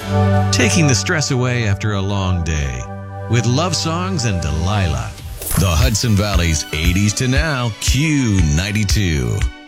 taking the stress away after a long day with love songs and Delilah. The Hudson Valley's 80s to now Q92.